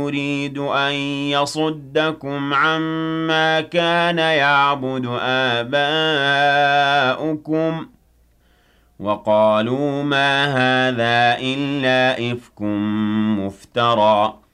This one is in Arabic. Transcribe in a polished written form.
يريد أن يصدكم عما كان يعبد آباؤكم وقالوا ما هذا إلا إفك مفترى